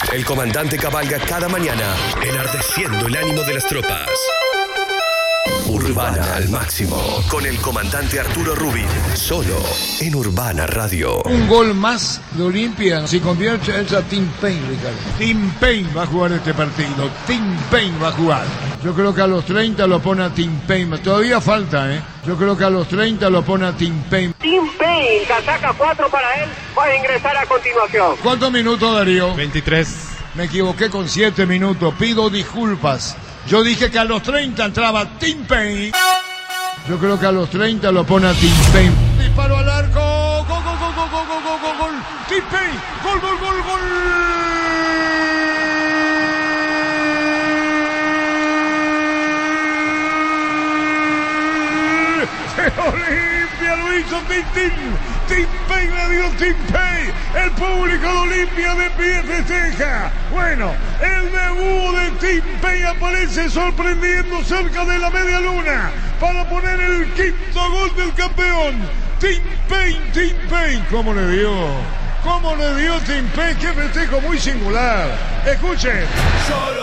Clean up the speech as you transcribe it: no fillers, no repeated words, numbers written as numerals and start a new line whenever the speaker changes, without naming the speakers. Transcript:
El comandante cabalga cada mañana, enardeciendo el ánimo de las tropas. Urbana al máximo, con el comandante Arturo Rubin, solo en Urbana Radio.
Un gol más de Olimpia, si convierte es a Tim Payne, Ricardo. Tim Payne va a jugar este partido, Tim Payne va a jugar. Yo creo que a los 30 lo pone a Tim Payne, todavía falta, ¿eh? Yo creo que a los 30 lo pone a Tim Payne.
Tim Payne, saca 4 para él, va a ingresar a continuación.
¿Cuántos minutos, Darío?
23.
Me equivoqué con 7 minutos, pido disculpas. Yo dije que a los 30 entraba Tim Payne. Yo creo que a los 30 lo pone a Tim Payne. Disparo al arco. Gol, gol, gol, gol, gol, gol, gol, gol, gol. Tim Payne. Gol, gol, gol, gol. Olimpia lo hizo Tim Payne le dio Tim Payne. El público de Olimpia de pie festeja. Bueno, el debut de Tim Payne aparece sorprendiendo cerca de la media luna para poner el quinto gol del campeón. Tim Payne. ¿Cómo le dio? ¿Cómo le dio Tim Payne? Qué festejo muy singular. Escuchen.